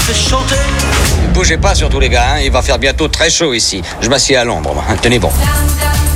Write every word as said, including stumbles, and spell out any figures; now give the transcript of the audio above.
fait chanter. Bougez pas surtout les gars, hein. Il va faire bientôt très chaud ici. Je m'assieds à l'ombre, moi. Tenez bon.